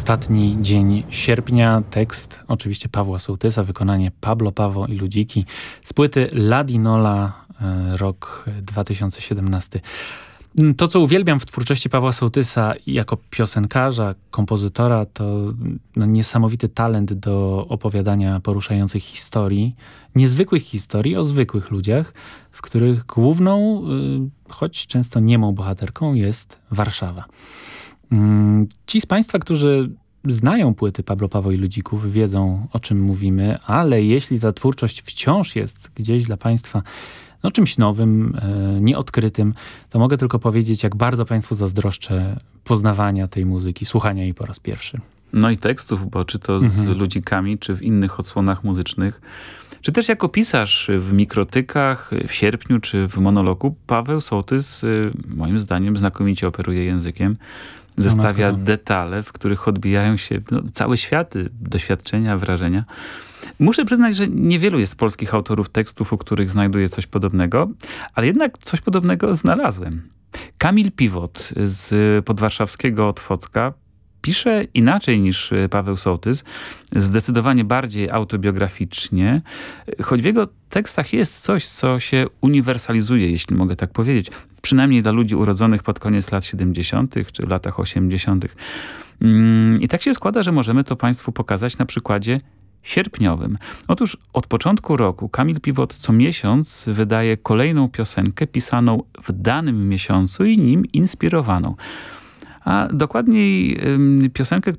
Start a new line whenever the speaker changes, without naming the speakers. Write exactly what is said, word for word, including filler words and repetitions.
ostatni dzień sierpnia. Tekst oczywiście Pawła Sołtysa, wykonanie Pablo Pawo i Ludziki z płyty Ladinola, rok dwa tysiące siedemnasty. To, co uwielbiam w twórczości Pawła Sołtysa jako piosenkarza, kompozytora, to no, niesamowity talent do opowiadania poruszających historii, niezwykłych historii o zwykłych ludziach, w których główną, choć często niemą bohaterką jest Warszawa. Ci z Państwa, którzy znają płyty Pablo Pawo i Ludzików, wiedzą, o czym mówimy, ale jeśli ta twórczość wciąż jest gdzieś dla Państwa no, czymś nowym, e, nieodkrytym, to mogę tylko powiedzieć, jak bardzo Państwu zazdroszczę poznawania tej muzyki, słuchania jej po raz pierwszy.
No i tekstów, bo czy to z mhm. Ludzikami, czy w innych odsłonach muzycznych, czy też jako pisarz w Mikrotykach, w Sierpniu, czy w Monologu, Paweł Sołtys moim zdaniem znakomicie operuje językiem. Zestawia detale, w których odbijają się no, całe światy, doświadczenia, wrażenia. Muszę przyznać, że niewielu jest polskich autorów tekstów, u których znajduję coś podobnego, ale jednak coś podobnego znalazłem. Kamil Piwot z podwarszawskiego Otwocka pisze inaczej niż Paweł Sołtys, zdecydowanie bardziej autobiograficznie, choć w jego tekstach jest coś, co się uniwersalizuje, jeśli mogę tak powiedzieć. Przynajmniej dla ludzi urodzonych pod koniec lat siedemdziesiątych czy latach osiemdziesiątych. I tak się składa, że możemy to Państwu pokazać na przykładzie sierpniowym. Otóż od początku roku Kamil Piwot co miesiąc wydaje kolejną piosenkę pisaną w danym miesiącu i nim inspirowaną. A dokładniej piosenkę,